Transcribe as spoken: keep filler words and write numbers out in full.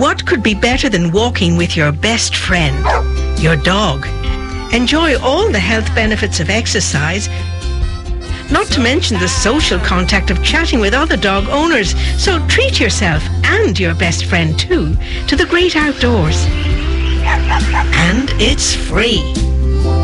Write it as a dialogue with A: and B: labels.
A: What could be better than walking with your best friend, your dog? Enjoy all the health benefits of exercise, not to mention the social contact of chatting with other dog owners. So treat yourself and your best friend too to the great outdoors. And it's free.